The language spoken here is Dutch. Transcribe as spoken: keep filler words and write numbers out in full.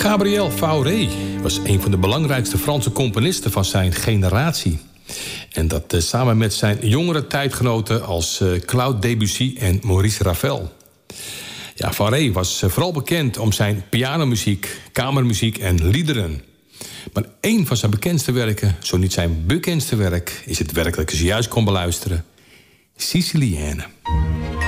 Gabriel Fauré was een van de belangrijkste Franse componisten van zijn generatie. En dat uh, samen met zijn jongere tijdgenoten als uh, Claude Debussy en Maurice Ravel. Ja, Fauré was uh, vooral bekend om zijn pianomuziek, kamermuziek en liederen. Maar één van zijn bekendste werken, zo niet zijn bekendste werk, is het werk dat ik zojuist kon beluisteren: Sicilienne.